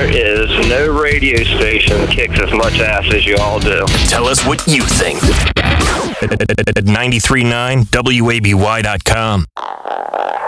There is no radio station that kicks as much ass as you all do. Tell us what you think at 93.9WABY.com.